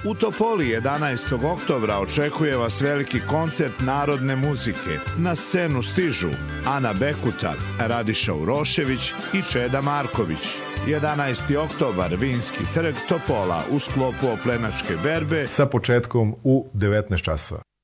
U Topoli 11. oktobra očekuje vas veliki koncert narodne muzike. Na scenu stižu Ana Bekuta, Radiša Urošević i Čeda Marković. 11. oktobar, Vinski trg, Topola, u sklopu Oplenačke berbe sa početkom u 19 časova.